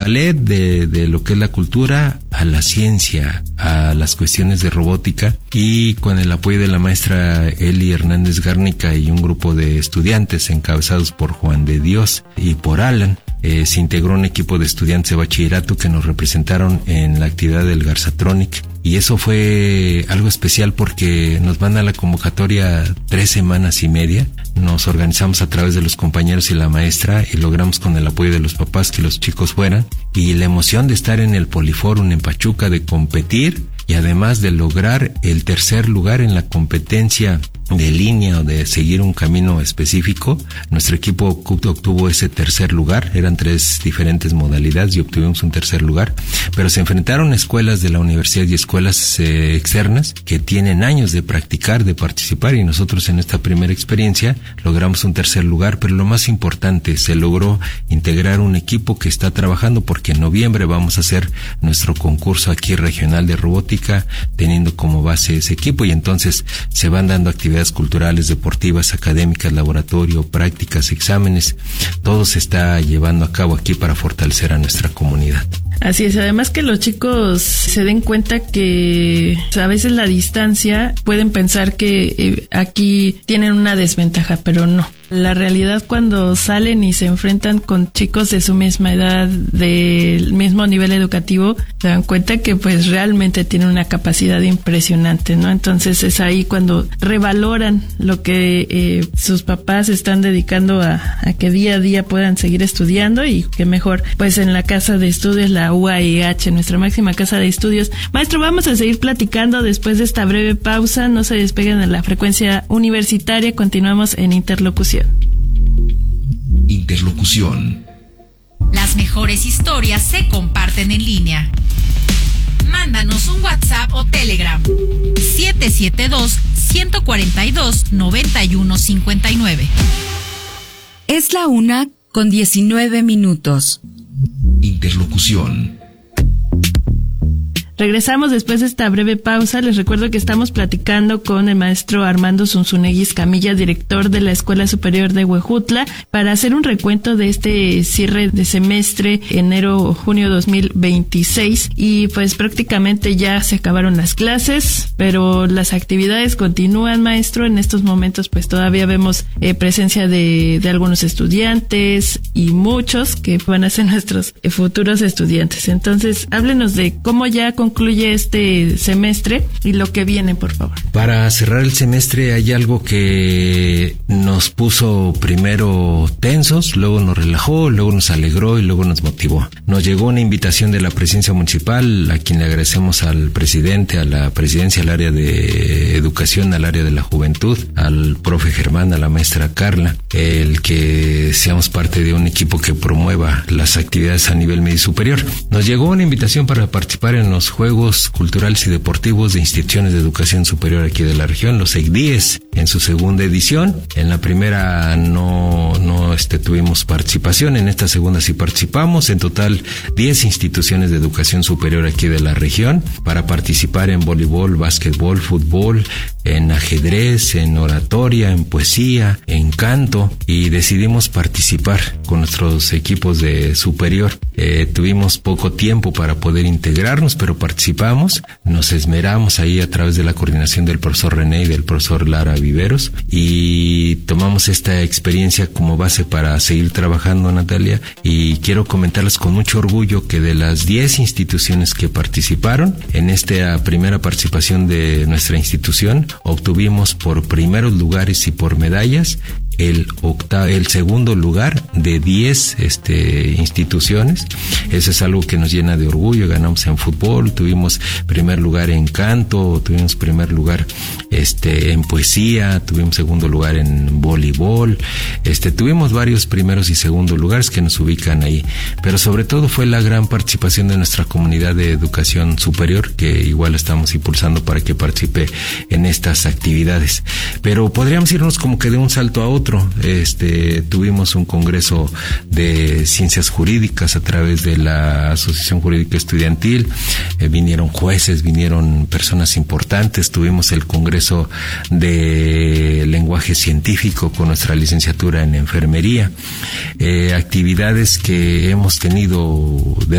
ballet, de lo que es la cultura, a la ciencia, a las cuestiones de robótica, y con el apoyo de la maestra Eli Hernández Gárnica y un grupo de estudiantes encabezados por Juan de Dios y por Alan, se integró un equipo de estudiantes de bachillerato que nos representaron en la actividad del Garzatronic, y eso fue algo especial porque nos van a la convocatoria 3 semanas y media. Nos organizamos a través de los compañeros y la maestra y logramos con el apoyo de los papás que los chicos fueran, y la emoción de estar en el Poliforum en Pachuca, de competir y además de lograr el 3er lugar en la competencia de línea o de seguir un camino específico. Nuestro equipo obtuvo ese 3er lugar, eran 3 diferentes modalidades y obtuvimos un 3er lugar, pero se enfrentaron escuelas de la universidad y escuelas externas que tienen años de practicar, de participar, y nosotros en esta primera experiencia logramos un 3er lugar, pero lo más importante, se logró integrar un equipo que está trabajando, porque en noviembre vamos a hacer nuestro concurso aquí regional de robótica, teniendo como base ese equipo, y entonces se van dando actividades culturales, deportivas, académicas, laboratorio, prácticas, exámenes. Todo se está llevando a cabo aquí para fortalecer a nuestra comunidad. Así es, además que los chicos se den cuenta que a veces la distancia, pueden pensar que aquí tienen una desventaja, pero no. La realidad, cuando salen y se enfrentan con chicos de su misma edad, del mismo nivel educativo, se dan cuenta que pues realmente tienen una capacidad impresionante, ¿no? Entonces es ahí cuando revaloran lo que sus papás están dedicando a que día a día puedan seguir estudiando, y que mejor pues en la casa de estudios, la UAIH, nuestra máxima casa de estudios. Maestro, vamos a seguir platicando después de esta breve pausa. No se despeguen de la frecuencia universitaria, continuamos en Interlocución. Interlocución. Las mejores historias se comparten en línea. Mándanos un WhatsApp o Telegram. 772-142-9159. Es la 1:19. Interlocución. Regresamos después de esta breve pausa. Les recuerdo que estamos platicando con el maestro Armando Zunzunegui Escamilla, director de la Escuela Superior de Huejutla, para hacer un recuento de este cierre de semestre enero-junio 2026. Y pues prácticamente ya se acabaron las clases, pero las actividades continúan, maestro. En estos momentos pues todavía vemos presencia de algunos estudiantes y muchos que van a ser nuestros futuros estudiantes. Entonces, háblenos de cómo ya concluye este semestre y lo que viene, por favor. Para cerrar el semestre hay algo que nos puso primero tensos, luego nos relajó, luego nos alegró y luego nos motivó. Nos llegó una invitación de la presidencia municipal, a quien le agradecemos al presidente, a la presidencia, al área de educación, al área de la juventud, al profe Germán, a la maestra Carla, el que seamos parte de un equipo que promueva las actividades a nivel medio superior. Nos llegó una invitación para participar en los Juegos Culturales y Deportivos de Instituciones de Educación Superior aquí de la región, los EICDIES, en su segunda edición. En la primera no tuvimos participación, en esta segunda sí participamos. En total 10 instituciones de educación superior aquí de la región para participar en voleibol, básquetbol, fútbol, en ajedrez, en oratoria, en poesía, en canto, y decidimos participar con nuestros equipos de superior. Tuvimos poco tiempo para poder integrarnos, pero participamos, nos esmeramos ahí a través de la coordinación del profesor René y del profesor Lara Viveros, y tomamos esta experiencia como base para seguir trabajando, Natalia, y quiero comentarles con mucho orgullo que de las 10 instituciones que participaron en esta primera participación de nuestra institución, obtuvimos por primeros lugares y por medallas el segundo lugar de 10 instituciones. Eso es algo que nos llena de orgullo. Ganamos en fútbol, tuvimos primer lugar en canto, tuvimos primer lugar en poesía, tuvimos segundo lugar en voleibol, tuvimos varios primeros y segundos lugares que nos ubican ahí, pero sobre todo fue la gran participación de nuestra comunidad de educación superior, que igual estamos impulsando para que participe en estas actividades. Pero podríamos irnos como que de un salto a otro. Tuvimos un congreso de ciencias jurídicas a través de la Asociación Jurídica Estudiantil, vinieron jueces, vinieron personas importantes, tuvimos el congreso de lenguaje científico con nuestra licenciatura en enfermería, actividades que hemos tenido